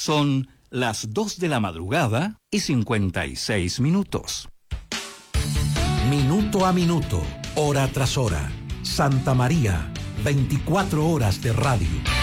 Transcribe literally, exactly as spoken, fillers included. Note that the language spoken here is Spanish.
Son las dos de la madrugada y cincuenta y seis minutos. Minuto a minuto, hora tras hora. Santa María, veinticuatro horas de radio.